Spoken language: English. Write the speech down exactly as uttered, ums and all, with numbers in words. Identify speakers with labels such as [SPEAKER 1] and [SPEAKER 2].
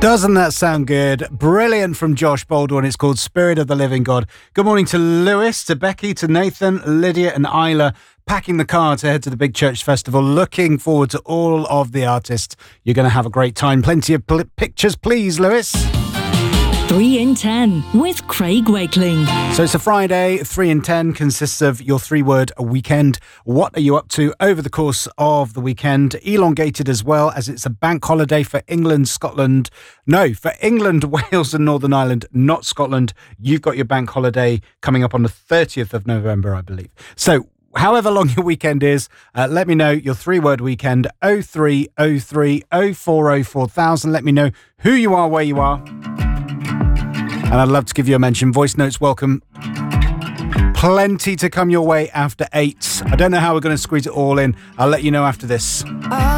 [SPEAKER 1] Doesn't that sound good? Brilliant from Josh Baldwin. It's called Spirit of the Living God. Good morning to Lewis, to Becky, to Nathan, Lydia and Isla, packing the car to head to the Big Church Festival. Looking forward to all of the artists. You're going to have a great time. Plenty of pl- pictures, please, Lewis.
[SPEAKER 2] three in ten with Craig Wakeling.
[SPEAKER 1] So it's a Friday. three in ten consists of your three-word weekend. What are you up to over the course of the weekend? Elongated as well, as it's a bank holiday for England, Scotland. No, for England, Wales and Northern Ireland, not Scotland. You've got your bank holiday coming up on the thirtieth of November, I believe. So however long your weekend is, uh, let me know your three-word weekend. oh three oh three oh four oh four thousand. Let me know who you are, where you are. And I'd love to give you a mention. Voice notes welcome. Plenty to come your way after eight. I don't know how we're going to squeeze it all in. I'll let you know after this.